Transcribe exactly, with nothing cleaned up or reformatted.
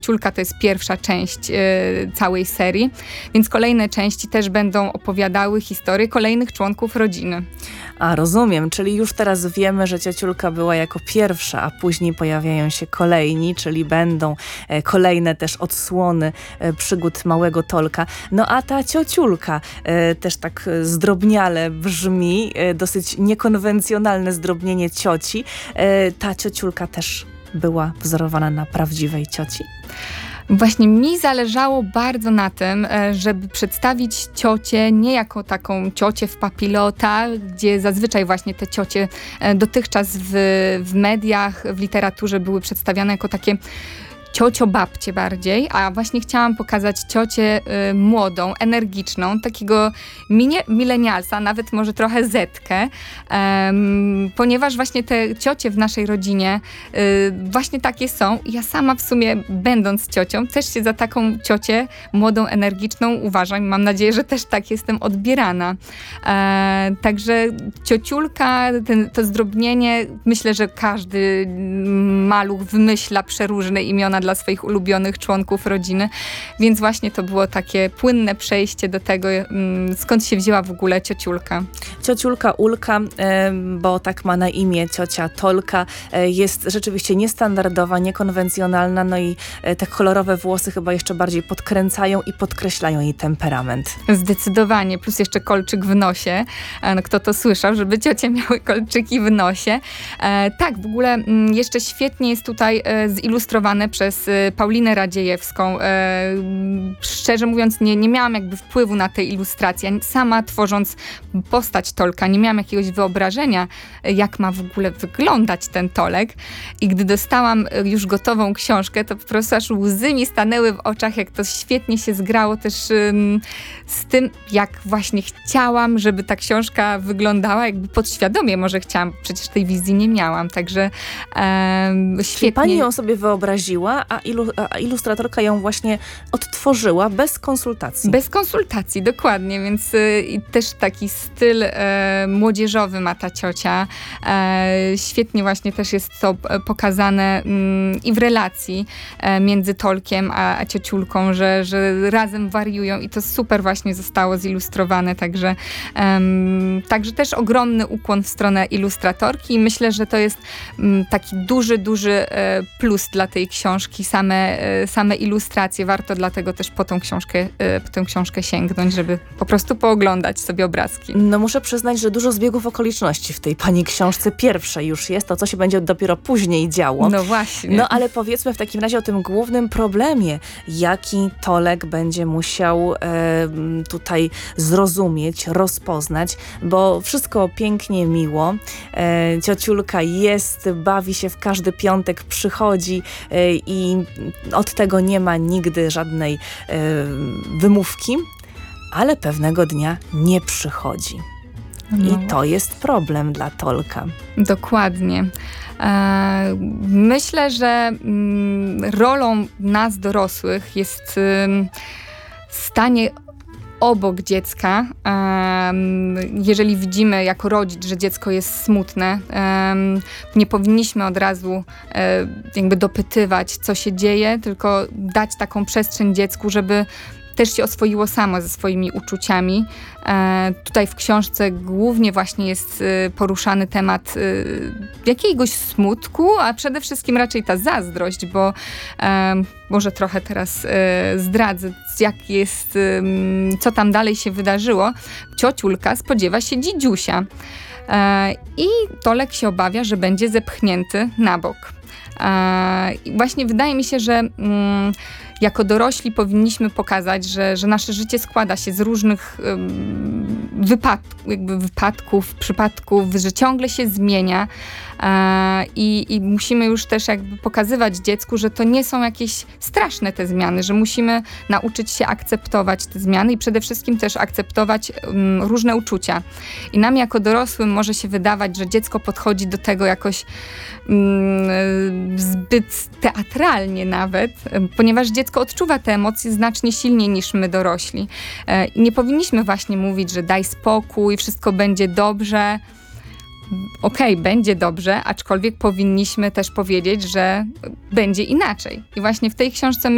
Ciulka to jest pierwsza część y, całej serii, więc kolejne części też będą opowiadały historię kolejnych członków rodziny. A, rozumiem, czyli już teraz wiemy, że Ciociulka była jako pierwsza, a później pojawiają się kolejni, czyli będą e, kolejne też odsłony e, przygód małego Tolka. No a ta Ciociulka e, też tak zdrobniale brzmi, e, dosyć niekonwencjonalne zdrobnienie cioci. E, ta Ciociulka też była wzorowana na prawdziwej cioci? Właśnie mi zależało bardzo na tym, żeby przedstawić ciocię nie jako taką ciocię w papilota, gdzie zazwyczaj właśnie te ciocie dotychczas w, w mediach, w literaturze były przedstawiane jako takie ciocio-babcie bardziej, a właśnie chciałam pokazać ciocię y, młodą, energiczną, takiego minie, milenialsa, nawet może trochę zetkę, um, ponieważ właśnie te ciocie w naszej rodzinie y, właśnie takie są. Ja sama w sumie, będąc ciocią, też się za taką ciocię młodą, energiczną uważam. Mam nadzieję, że też tak jestem odbierana. E, także ciociulka, ten, to zdrobnienie, myślę, że każdy maluch wymyśla przeróżne imiona dla swoich ulubionych członków rodziny, więc właśnie to było takie płynne przejście do tego, skąd się wzięła w ogóle Ciociulka. Ciociulka Ulka, bo tak ma na imię ciocia Tolka, jest rzeczywiście niestandardowa, niekonwencjonalna, no i te kolorowe włosy chyba jeszcze bardziej podkręcają i podkreślają jej temperament. Zdecydowanie, plus jeszcze kolczyk w nosie. No, kto to słyszał, żeby ciocie miały kolczyki w nosie. E, tak, w ogóle m, jeszcze świetnie jest tutaj e, zilustrowane przez Paulinę Radziejewską. E, szczerze mówiąc, nie, nie miałam jakby wpływu na tę ilustrację. Sama tworząc postać Tolka, nie miałam jakiegoś wyobrażenia, jak ma w ogóle wyglądać ten Tolek. I gdy dostałam już gotową książkę, to po prostu aż łzy mi stanęły w oczach, jak to świetnie się zgrało też ym, z tym, jak właśnie chciałam, żeby ta książka wyglądała, jakby podświadomie może chciałam, przecież tej wizji nie miałam, także ym, świetnie. Czyli pani ją sobie wyobraziła, a, ilu, a ilustratorka ją właśnie odtworzyła bez konsultacji. Bez konsultacji, dokładnie, więc y, i też taki styl y, młodzieżowy ma ta ciocia. Y, świetnie właśnie też jest to pokazane y, i w relacji y, między Tolkiem a, a ciociulką, że, że razem wariują i to super właśnie zostało zilustrowane, także, y, także też ogromny ukłon w stronę ilustratorki i myślę, że to jest y, taki duży, duży y, plus dla tej książki, same, same ilustracje. Warto dlatego też po tą książkę, po tę książkę sięgnąć, żeby po prostu pooglądać sobie obrazki. No muszę przyznać, że dużo zbiegów okoliczności w tej pani książce pierwszej już jest, to co się będzie dopiero później działo. No właśnie. No ale powiedzmy w takim razie o tym głównym problemie, jaki Tolek będzie musiał e, tutaj zrozumieć, rozpoznać, bo wszystko pięknie, miło. E, ciociulka jest, bawi się w każdy piątek, przychodzi e, i od tego nie ma nigdy żadnej e, wymówki, ale pewnego dnia nie przychodzi. No. I to jest problem dla Tolka. Dokładnie. E, myślę, że mm, rolą nas dorosłych jest y, stanie obok dziecka. Um, jeżeli widzimy jako rodzic, że dziecko jest smutne, um, nie powinniśmy od razu um, jakby dopytywać, co się dzieje, tylko dać taką przestrzeń dziecku, żeby też się oswoiło samo ze swoimi uczuciami. E, tutaj w książce głównie właśnie jest e, poruszany temat e, jakiegoś smutku, a przede wszystkim raczej ta zazdrość, bo e, może trochę teraz e, zdradzę, jak jest, e, co tam dalej się wydarzyło. Ciociulka spodziewa się dzidziusia e, i Tolek się obawia, że będzie zepchnięty na bok. E, I właśnie wydaje mi się, że mm, jako dorośli powinniśmy pokazać, że, że nasze życie składa się z różnych um, wypad, jakby wypadków, przypadków, że ciągle się zmienia e, i, i musimy już też jakby pokazywać dziecku, że to nie są jakieś straszne te zmiany, że musimy nauczyć się akceptować te zmiany i przede wszystkim też akceptować um, różne uczucia. I nam jako dorosłym może się wydawać, że dziecko podchodzi do tego jakoś um, zbyt teatralnie nawet, ponieważ dziecko odczuwa te emocje znacznie silniej niż my dorośli. I nie powinniśmy właśnie mówić, że daj spokój, wszystko będzie dobrze. Okej, okay, będzie dobrze, aczkolwiek powinniśmy też powiedzieć, że będzie inaczej. I właśnie w tej książce my